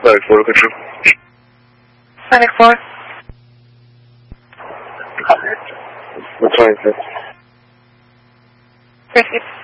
Atlantic 4 control. Atlantic 4. That's fine, sir. Proceed.